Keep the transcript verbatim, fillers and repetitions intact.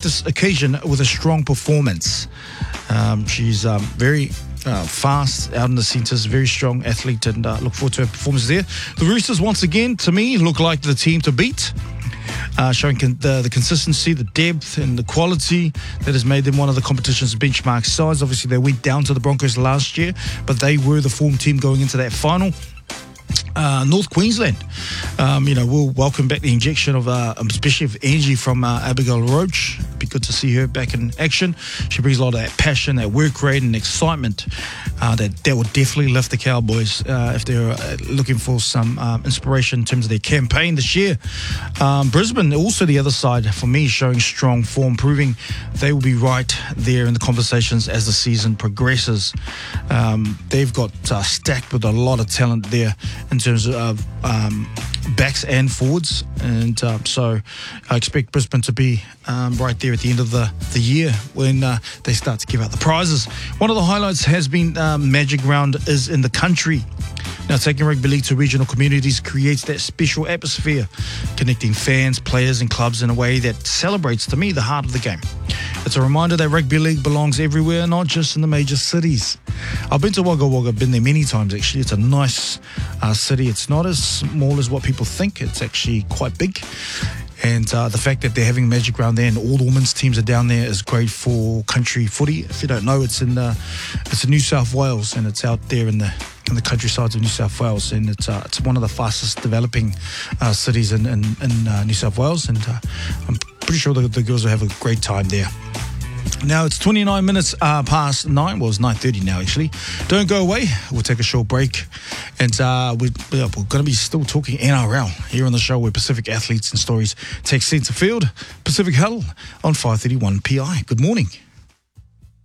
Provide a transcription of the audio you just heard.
this occasion with a strong performance. Um, she's um, very uh, fast out in the centres, very strong athlete, and uh, look forward to her performance there. The Roosters, once again, to me, look like the team to beat. Uh, showing con- the, the consistency, the depth and the quality that has made them one of the competition's benchmark sides. Obviously, they went down to the Broncos last year, but they were the form team going into that final. Uh, North Queensland, um, you know, we'll welcome back the injection of, uh, especially of energy from uh, Abigail Roach. Be good to see her back in action. She brings a lot of that passion, that work rate and excitement uh, that, that will definitely lift the Cowboys uh, if they're uh, looking for some um, inspiration in terms of their campaign this year. Um, Brisbane, also the other side, for me, showing strong form, proving they will be right there in the conversations as the season progresses. Um, they've got uh, stacked with a lot of talent there in terms of um, backs and forwards, and uh, so I expect Brisbane to be um, right there at the end of the, the year when uh, they start to give out the prizes. One of the highlights has been um, Magic Round is in the country. Now, taking rugby league to regional communities creates that special atmosphere, connecting fans, players and clubs in a way that celebrates, to me, the heart of the game. It's a reminder that rugby league belongs everywhere, not just in the major cities. I've been to Wagga Wagga, been there many times actually. It's a nice uh, city. It's not as small as what people think. It's actually quite big. And uh, the fact that they're having Magic Round there and all the women's teams are down there is great for country footy. If you don't know, it's in uh, it's in New South Wales, and it's out there in the in the countrysides of New South Wales, and it's uh, it's one of the fastest developing uh, cities in in, in uh, New South Wales, and uh, I'm pretty sure the, the girls will have a great time there. Now it's twenty-nine minutes uh, past nine. Well, it's nine thirty now, actually. Don't go away. We'll take a short break. And uh, we, we're going to be still talking N R L here on the show, where Pacific athletes and stories take centre field. Pacific Huddle on five thirty-one P I. Good morning.